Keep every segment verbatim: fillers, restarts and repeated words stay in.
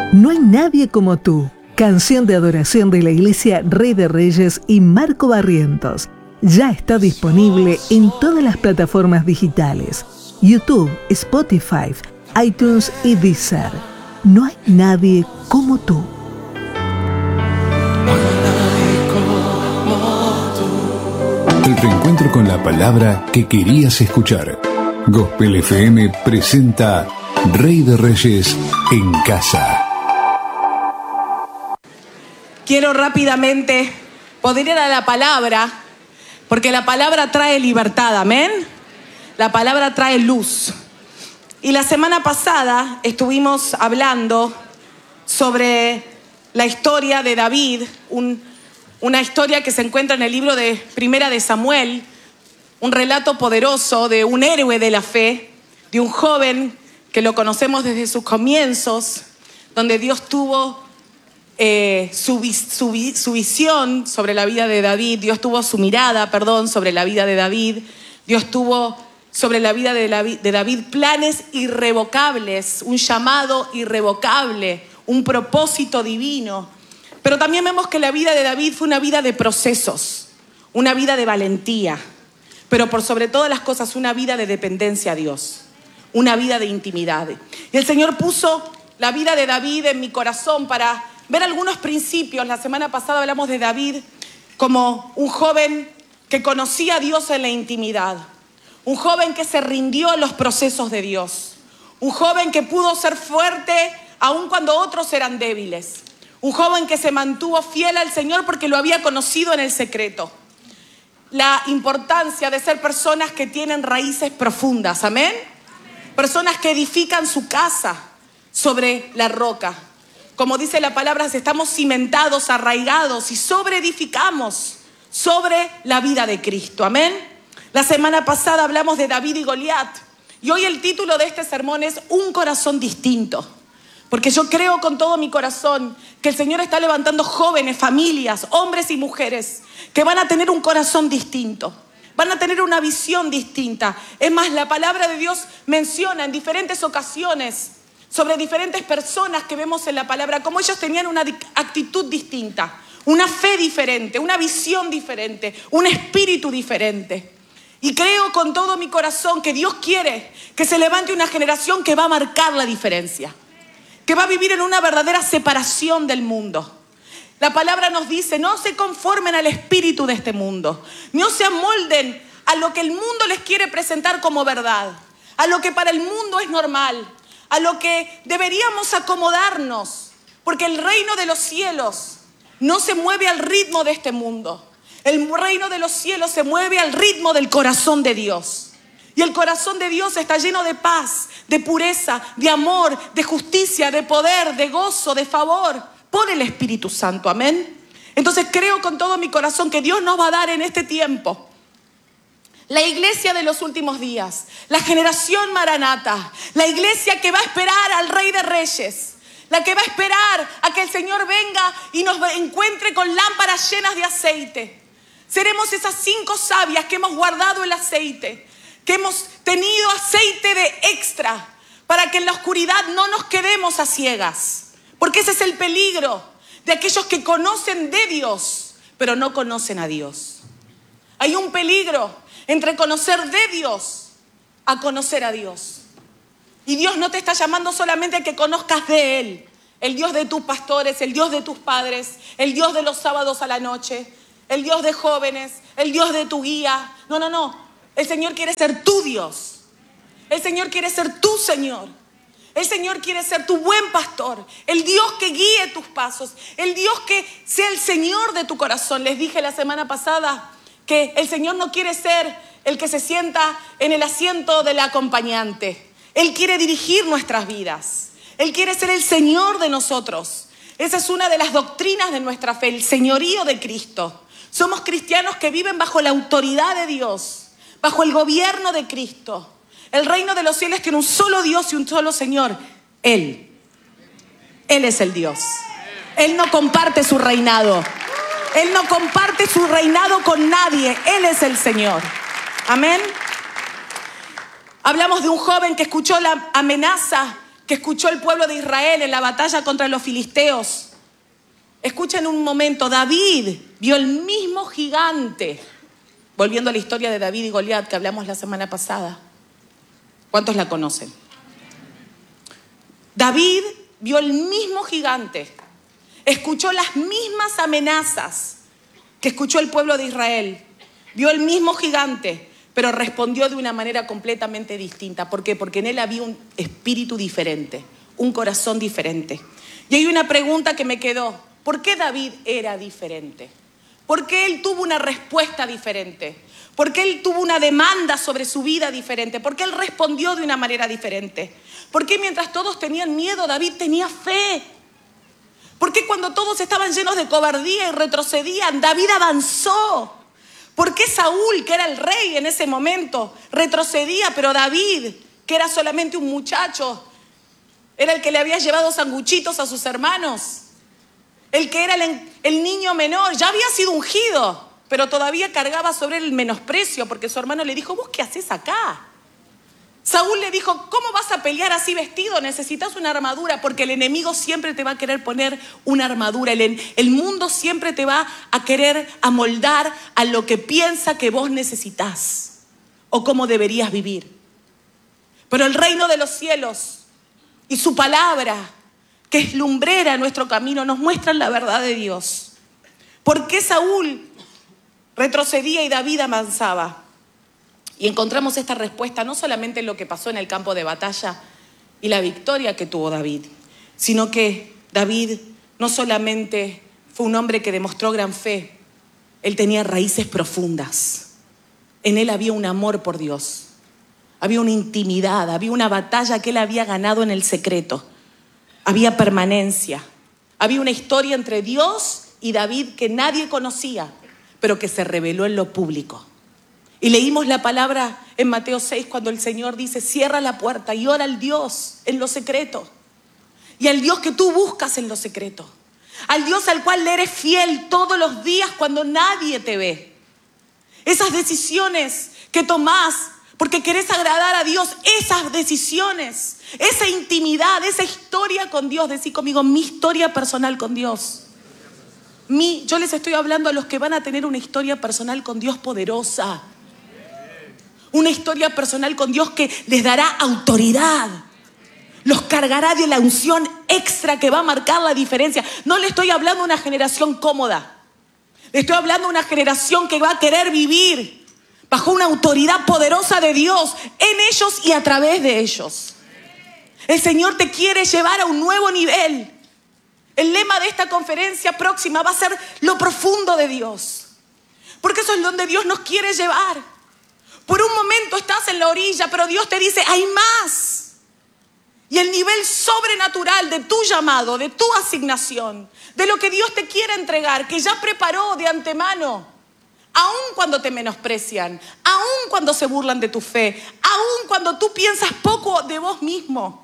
No hay nadie como tú. Canción de adoración de la Iglesia Rey de Reyes y Marco Barrientos. Ya está disponible en todas las plataformas digitales: YouTube, Spotify, iTunes y Deezer. No hay nadie como tú. El reencuentro con la palabra que querías escuchar. Gospel F M presenta Rey de Reyes en casa. Quiero rápidamente poder ir a la palabra, porque la palabra trae libertad, amén. La palabra trae luz. Y la semana pasada estuvimos hablando sobre la historia de David, un, una historia que se encuentra en el libro de Primera de Samuel, un relato poderoso de un héroe de la fe, de un joven que lo conocemos desde sus comienzos, donde Dios tuvo eh, su, su, su visión sobre la vida de David, Dios tuvo su mirada, perdón, sobre la vida de David, Dios tuvo sobre la vida de David, de David planes irrevocables, un llamado irrevocable, un propósito divino. Pero también vemos que la vida de David fue una vida de procesos, una vida de valentía, pero por sobre todas las cosas una vida de dependencia a Dios, una vida de intimidad. Y el Señor puso la vida de David en mi corazón para ver algunos principios. La semana pasada hablamos de David como un joven que conocía a Dios en la intimidad, un joven que se rindió a los procesos de Dios, un joven que pudo ser fuerte aun cuando otros eran débiles, un joven que se mantuvo fiel al Señor porque lo había conocido en el secreto. La importancia de ser personas que tienen raíces profundas, ¿amén? Personas que edifican su casa sobre la roca. Como dice la palabra, estamos cimentados, arraigados y sobreedificamos sobre la vida de Cristo. Amén. La semana pasada hablamos de David y Goliat. Y hoy el título de este sermón es Un corazón distinto. Porque yo creo con todo mi corazón que el Señor está levantando jóvenes, familias, hombres y mujeres que van a tener un corazón distinto. Van a tener una visión distinta. Es más, la palabra de Dios menciona en diferentes ocasiones sobre diferentes personas que vemos en la palabra, cómo ellos tenían una actitud distinta, una fe diferente, una visión diferente, un espíritu diferente. Y creo con todo mi corazón que Dios quiere que se levante una generación que va a marcar la diferencia, que va a vivir en una verdadera separación del mundo. La palabra nos dice, no se conformen al espíritu de este mundo, no se amolden a lo que el mundo les quiere presentar como verdad, a lo que para el mundo es normal, a lo que deberíamos acomodarnos, porque el reino de los cielos no se mueve al ritmo de este mundo. El reino de los cielos se mueve al ritmo del corazón de Dios. Y el corazón de Dios está lleno de paz, de pureza, de amor, de justicia, de poder, de gozo, de favor, por el Espíritu Santo. Amén. Entonces creo con todo mi corazón que Dios nos va a dar en este tiempo la iglesia de los últimos días, la generación Maranata, la iglesia que va a esperar al Rey de Reyes, la que va a esperar a que el Señor venga y nos encuentre con lámparas llenas de aceite. Seremos esas cinco sabias que hemos guardado el aceite, que hemos tenido aceite de extra para que en la oscuridad no nos quedemos a ciegas. Porque ese es el peligro de aquellos que conocen de Dios, pero no conocen a Dios. Hay un peligro entre conocer de Dios a conocer a Dios. Y Dios no te está llamando solamente a que conozcas de Él, el Dios de tus pastores, el Dios de tus padres, el Dios de los sábados a la noche, el Dios de jóvenes, el Dios de tu guía. No, no, no. El Señor quiere ser tu Dios. El Señor quiere ser tu Señor. El Señor quiere ser tu buen pastor, el Dios que guíe tus pasos, el Dios que sea el Señor de tu corazón. Les dije la semana pasada que el Señor no quiere ser el que se sienta en el asiento del acompañante. Él quiere dirigir nuestras vidas. Él quiere ser el Señor de nosotros. Esa es una de las doctrinas de nuestra fe, el señorío de Cristo. Somos cristianos que viven bajo la autoridad de Dios, bajo el gobierno de Cristo. El reino de los cielos tiene un solo Dios y un solo Señor, Él. Él es el Dios. Él no comparte su reinado. Él no comparte su reinado con nadie. Él es el Señor. Amén. Hablamos de un joven que escuchó la amenaza que escuchó el pueblo de Israel en la batalla contra los filisteos. Escuchen un momento, David vio el mismo gigante. Volviendo a la historia de David y Goliat que hablamos la semana pasada. ¿Cuántos la conocen? David vio el mismo gigante. Escuchó las mismas amenazas que escuchó el pueblo de Israel. Vio el mismo gigante, pero respondió de una manera completamente distinta. ¿Por qué? Porque en él había un espíritu diferente, un corazón diferente. Y hay una pregunta que me quedó. ¿Por qué David era diferente? ¿Por qué él tuvo una respuesta diferente? ¿Por qué él tuvo una demanda sobre su vida diferente? ¿Por qué él respondió de una manera diferente? ¿Por qué mientras todos tenían miedo, David tenía fe? ¿Por qué cuando todos estaban llenos de cobardía y retrocedían, David avanzó? ¿Por qué Saúl, que era el rey en ese momento, retrocedía, pero David, que era solamente un muchacho, era el que le había llevado sanguchitos a sus hermanos? El que era el, el niño menor, ya había sido ungido, pero todavía cargaba sobre él el menosprecio, porque su hermano le dijo, ¿vos qué haces acá? Saúl le dijo, ¿cómo vas a pelear así vestido? Necesitas una armadura, porque el enemigo siempre te va a querer poner una armadura. El, el mundo siempre te va a querer amoldar a lo que piensa que vos necesitas o cómo deberías vivir. Pero el reino de los cielos y su palabra, que es lumbrera en nuestro camino, nos muestran la verdad de Dios. ¿Por qué Saúl retrocedía y David avanzaba? Y encontramos esta respuesta no solamente en lo que pasó en el campo de batalla y la victoria que tuvo David, sino que David no solamente fue un hombre que demostró gran fe, él tenía raíces profundas. En él había un amor por Dios, había una intimidad, había una batalla que él había ganado en el secreto. Había permanencia, había una historia entre Dios y David que nadie conocía, pero que se reveló en lo público. Y leímos la palabra en Mateo seis cuando el Señor dice, cierra la puerta y ora al Dios en lo secreto. Y al Dios que tú buscas en lo secreto. Al Dios al cual le eres fiel todos los días cuando nadie te ve. Esas decisiones que tomás porque querés agradar a Dios, esas decisiones, esa intimidad, esa historia con Dios. Decí conmigo, mi historia personal con Dios. Mi, yo les estoy hablando a los que van a tener una historia personal con Dios poderosa. Una historia personal con Dios que les dará autoridad. Los cargará de la unción extra que va a marcar la diferencia. No le estoy hablando a una generación cómoda. Le estoy hablando a una generación que va a querer vivir bajo una autoridad poderosa de Dios en ellos y a través de ellos. El Señor te quiere llevar a un nuevo nivel. El lema de esta conferencia próxima va a ser lo profundo de Dios. Porque eso es donde Dios nos quiere llevar. Por un momento estás en la orilla, pero Dios te dice, hay más. Y el nivel sobrenatural de tu llamado, de tu asignación, de lo que Dios te quiere entregar, que ya preparó de antemano, aun cuando te menosprecian, aun cuando se burlan de tu fe, aun cuando tú piensas poco de vos mismo.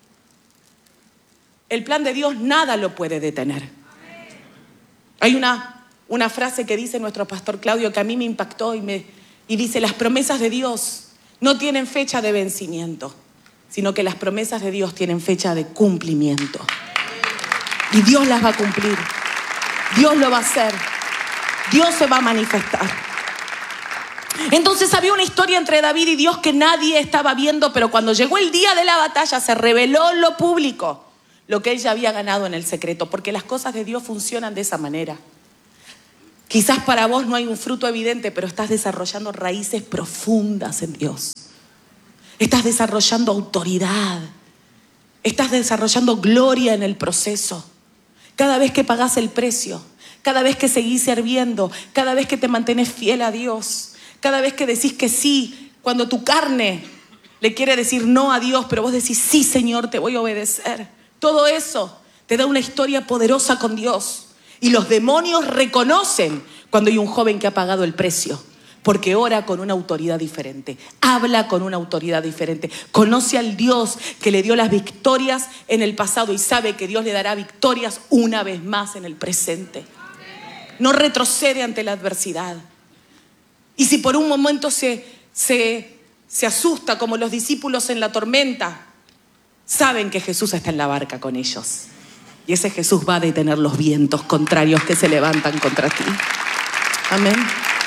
El plan de Dios nada lo puede detener. Hay una, una frase que dice nuestro pastor Claudio que a mí me impactó y, me, y dice, las promesas de Dios no tienen fecha de vencimiento, sino que las promesas de Dios tienen fecha de cumplimiento. Y Dios las va a cumplir. Dios lo va a hacer. Dios se va a manifestar. Entonces había una historia entre David y Dios que nadie estaba viendo, pero cuando llegó el día de la batalla se reveló en lo público lo que él ya había ganado en el secreto, porque las cosas de Dios funcionan de esa manera. Quizás para vos no hay un fruto evidente, pero estás desarrollando raíces profundas en Dios. Estás desarrollando autoridad. Estás desarrollando gloria en el proceso. Cada vez que pagás el precio, cada vez que seguís sirviendo, cada vez que te mantenés fiel a Dios, cada vez que decís que sí, cuando tu carne le quiere decir no a Dios, pero vos decís sí, Señor, te voy a obedecer. Todo eso te da una historia poderosa con Dios. Y los demonios reconocen cuando hay un joven que ha pagado el precio, porque ora con una autoridad diferente, habla con una autoridad diferente, conoce al Dios que le dio las victorias en el pasado y sabe que Dios le dará victorias una vez más en el presente. No retrocede ante la adversidad. Y si por un momento se, se, se asusta como los discípulos en la tormenta, saben que Jesús está en la barca con ellos. Y ese Jesús va a detener los vientos contrarios que se levantan contra ti. Amén.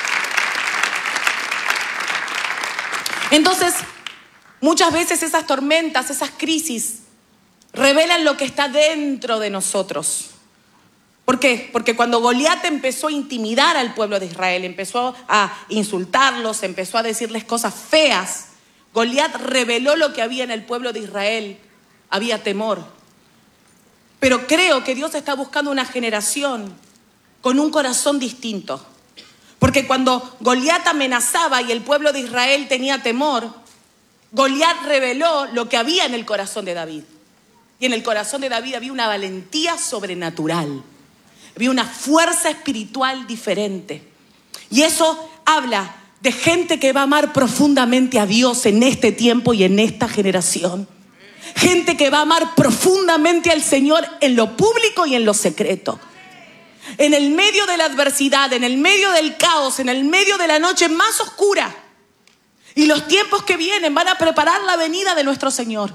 Entonces, muchas veces esas tormentas, esas crisis, revelan lo que está dentro de nosotros. ¿Por qué? Porque cuando Goliat empezó a intimidar al pueblo de Israel, empezó a insultarlos, empezó a decirles cosas feas, Goliat reveló lo que había en el pueblo de Israel. Había temor. Pero creo que Dios está buscando una generación con un corazón distinto. Porque cuando Goliat amenazaba y el pueblo de Israel tenía temor, Goliat reveló lo que había en el corazón de David. Y en el corazón de David había una valentía sobrenatural. Había una fuerza espiritual diferente. Y eso habla de gente que va a amar profundamente a Dios en este tiempo y en esta generación. Gente que va a amar profundamente al Señor en lo público y en lo secreto. En el medio de la adversidad, en el medio del caos, en el medio de la noche más oscura. Y los tiempos que vienen van a preparar la venida de nuestro Señor.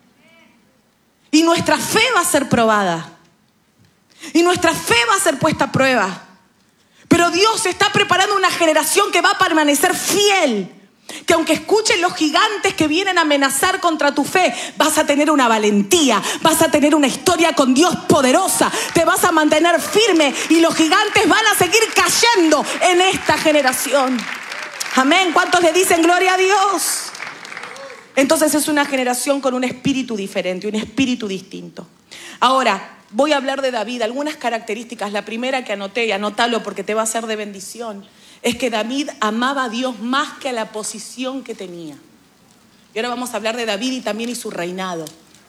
Y nuestra fe va a ser probada. Y nuestra fe va a ser puesta a prueba. Pero Dios está preparando una generación que va a permanecer fiel. Que aunque escuchen los gigantes que vienen a amenazar contra tu fe, vas a tener una valentía, vas a tener una historia con Dios poderosa, te vas a mantener firme y los gigantes van a seguir cayendo en esta generación. Amén. ¿Cuántos le dicen gloria a Dios? Entonces es una generación con un espíritu diferente, un espíritu distinto. Ahora, voy a hablar de David, algunas características. La primera que anoté, y anótalo porque te va a ser de bendición, es que David amaba a Dios más que a la posición que tenía. Y ahora vamos a hablar de David y también y su reinado.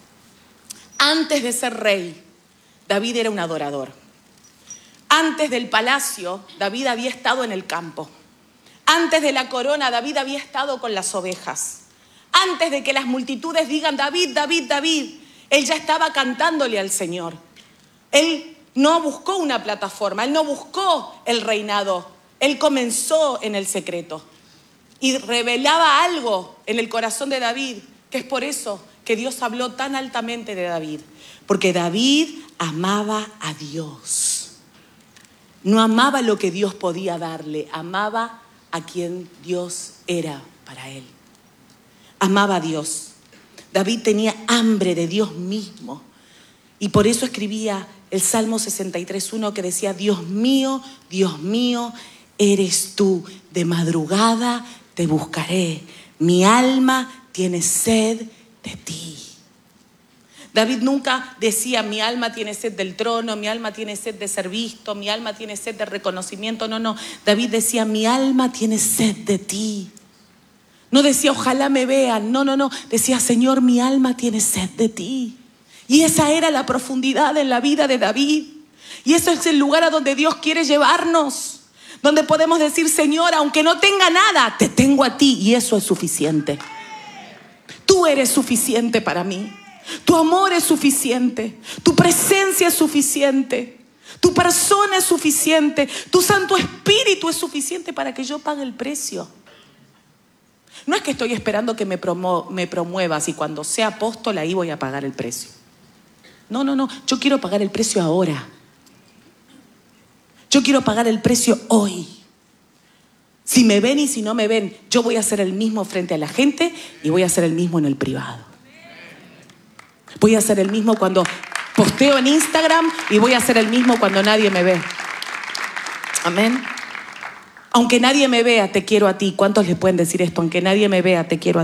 Antes de ser rey, David era un adorador. Antes del palacio, David había estado en el campo. Antes de la corona, David había estado con las ovejas. Antes de que las multitudes digan David, David, David, él ya estaba cantándole al Señor. Él no buscó una plataforma, él no buscó el reinado. Él comenzó en el secreto y revelaba algo en el corazón de David, que es por eso que Dios habló tan altamente de David. Porque David amaba a Dios. No amaba lo que Dios podía darle, amaba a quien Dios era para él. Amaba a Dios. David tenía hambre de Dios mismo. Y por eso escribía el Salmo sesenta y tres uno que decía: Dios mío, Dios mío, eres tú, de madrugada te buscaré, mi alma tiene sed de ti. David nunca decía mi alma tiene sed del trono, mi alma tiene sed de ser visto, mi alma tiene sed de reconocimiento. No, no, David decía mi alma tiene sed de ti. No decía ojalá me vean, no, no, no, decía Señor, mi alma tiene sed de ti. Y esa era la profundidad en la vida de David. Y eso es el lugar a donde Dios quiere llevarnos. Donde podemos decir, Señor, aunque no tenga nada, te tengo a ti y eso es suficiente. Tú eres suficiente para mí. Tu amor es suficiente. Tu presencia es suficiente. Tu persona es suficiente. Tu Santo Espíritu es suficiente para que yo pague el precio. No es que estoy esperando que me, promo- me promuevas y cuando sea apóstol ahí voy a pagar el precio. No, no, no. Yo quiero pagar el precio ahora. Yo quiero pagar el precio hoy. Si me ven y si no me ven, yo voy a ser el mismo frente a la gente y voy a ser el mismo en el privado. Voy a ser el mismo cuando posteo en Instagram y voy a ser el mismo cuando nadie me ve. Amén. Aunque nadie me vea, te quiero a ti. ¿Cuántos les pueden decir esto? Aunque nadie me vea, te quiero a ti.